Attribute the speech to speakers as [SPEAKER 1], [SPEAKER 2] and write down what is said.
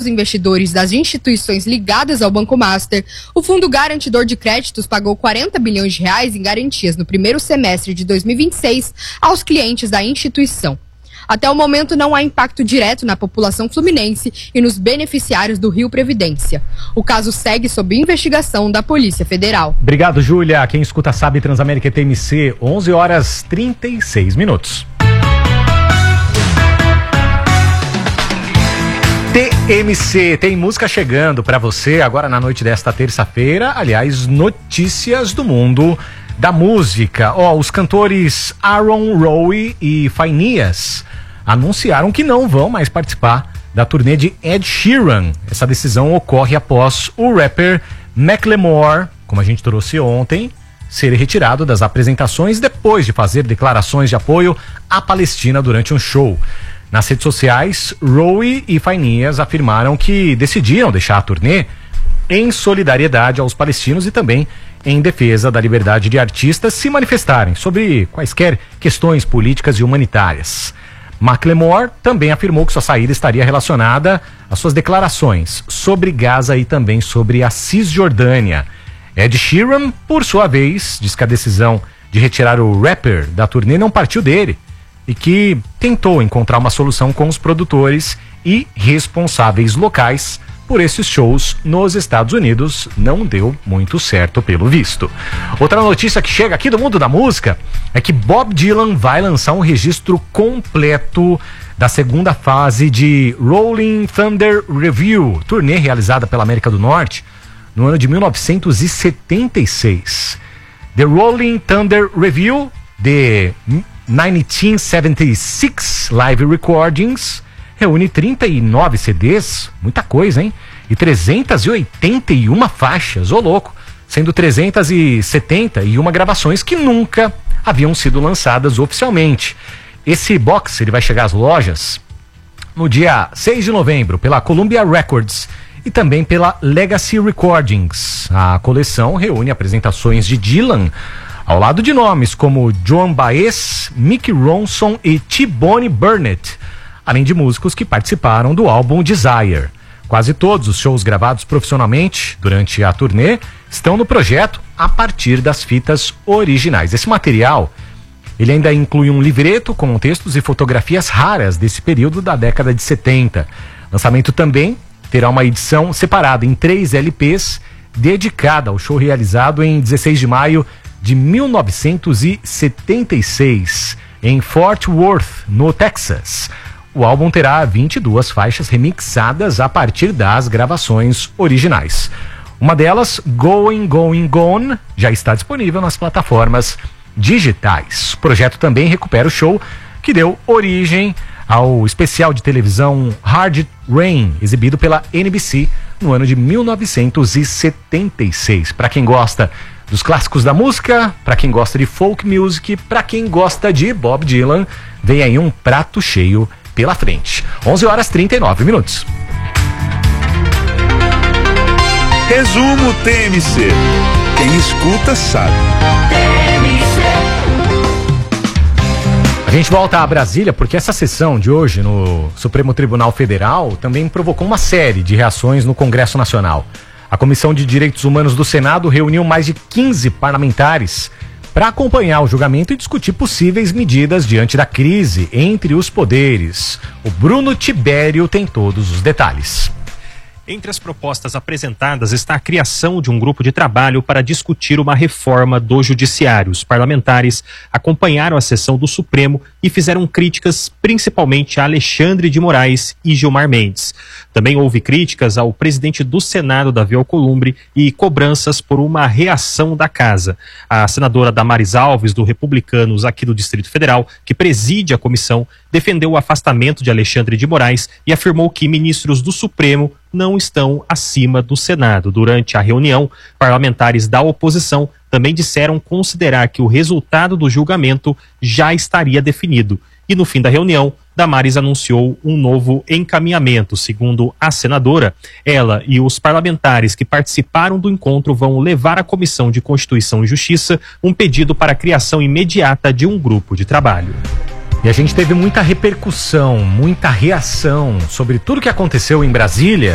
[SPEAKER 1] os investidores das instituições ligadas ao Banco Master, o Fundo Garantidor de Créditos pagou 40 bilhões de reais em garantias no primeiro semestre de 2026 aos clientes da instituição. Até o momento não há impacto direto na população fluminense e nos beneficiários do Rio Previdência. O caso segue sob investigação da Polícia Federal.
[SPEAKER 2] Obrigado, Júlia. Quem escuta sabe, Transamérica e TMC, 11h36. TMC, tem música chegando para você agora na noite desta terça-feira. Aliás, notícias do mundo da música. Os cantores Aaron Rowe e Finneas anunciaram que não vão mais participar da turnê de Ed Sheeran. Essa decisão ocorre após o rapper Macklemore, como a gente trouxe ontem, ser retirado das apresentações depois de fazer declarações de apoio à Palestina durante um show. Nas redes sociais, Rowe e Finneas afirmaram que decidiram deixar a turnê em solidariedade aos palestinos e também em defesa da liberdade de artistas se manifestarem sobre quaisquer questões políticas e humanitárias. Macklemore também afirmou que sua saída estaria relacionada às suas declarações sobre Gaza e também sobre a Cisjordânia. Ed Sheeran, por sua vez, diz que a decisão de retirar o rapper da turnê não partiu dele e que tentou encontrar uma solução com os produtores e responsáveis locais por esses shows nos Estados Unidos. Não deu muito certo pelo visto. Outra notícia que chega aqui do mundo da música é que Bob Dylan vai lançar um registro completo da segunda fase de Rolling Thunder Revue, turnê realizada pela América do Norte no ano de 1976. The Rolling Thunder Revue, The 1976 Live Recordings, reúne 39 CDs, muita coisa, hein? E 381 faixas, louco, sendo 371 gravações que nunca haviam sido lançadas oficialmente. Esse box ele vai chegar às lojas no dia 6 de novembro pela Columbia Records e também pela Legacy Recordings. A coleção reúne apresentações de Dylan ao lado de nomes como Joan Baez, Mick Ronson e T-Bone Burnett, além de músicos que participaram do álbum Desire. Quase todos os shows gravados profissionalmente durante a turnê estão no projeto a partir das fitas originais. Esse material ele ainda inclui um livreto com textos e fotografias raras desse período da década de 70. O lançamento também terá uma edição separada em 3 LPs dedicada ao show realizado em 16 de maio de 1976 em Fort Worth, no Texas. O álbum terá 22 faixas remixadas a partir das gravações originais. Uma delas, Going, Going, Gone, já está disponível nas plataformas digitais. O projeto também recupera o show que deu origem ao especial de televisão Hard Rain, exibido pela NBC no ano de 1976. Para quem gosta dos clássicos da música, para quem gosta de folk music, para quem gosta de Bob Dylan, vem aí um prato cheio pela frente. 11h39.
[SPEAKER 3] Resumo TMC. Quem escuta sabe.
[SPEAKER 2] A gente volta a Brasília porque essa sessão de hoje no Supremo Tribunal Federal também provocou uma série de reações no Congresso Nacional. A Comissão de Direitos Humanos do Senado reuniu mais de 15 parlamentares para acompanhar o julgamento e discutir possíveis medidas diante da crise entre os poderes. O Bruno Tibério tem todos os detalhes.
[SPEAKER 4] Entre as propostas apresentadas está a criação de um grupo de trabalho para discutir uma reforma do judiciário. Os parlamentares acompanharam a sessão do Supremo e fizeram críticas principalmente a Alexandre de Moraes e Gilmar Mendes. Também houve críticas ao presidente do Senado, Davi Alcolumbre, e cobranças por uma reação da casa. A senadora Damares Alves, do Republicanos aqui do Distrito Federal, que preside a comissão, defendeu o afastamento de Alexandre de Moraes e afirmou que ministros do Supremo não estão acima do Senado. Durante a reunião, parlamentares da oposição também disseram considerar que o resultado do julgamento já estaria definido. E no fim da reunião, Damares anunciou um novo encaminhamento. Segundo a senadora, ela e os parlamentares que participaram do encontro vão levar à Comissão de Constituição e Justiça um pedido para a criação imediata de um grupo de trabalho.
[SPEAKER 2] E a gente teve muita repercussão, muita reação sobre tudo que aconteceu em Brasília